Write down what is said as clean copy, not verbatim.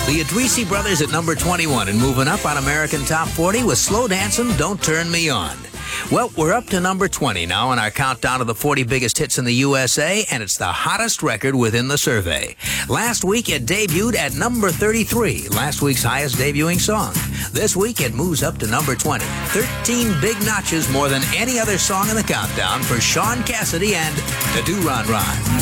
The Idrisi Brothers at number 21 and moving up on American Top 40 with Slow Dancin', Don't Turn Me On. Well, we're up to number 20 now in our countdown of the 40 biggest hits in the USA, and it's the hottest record within the survey. Last week, it debuted at number 33, last week's highest debuting song. This week, it moves up to number 20. 13 big notches more than any other song in the countdown for Sean Cassidy and the Do Ron Ron.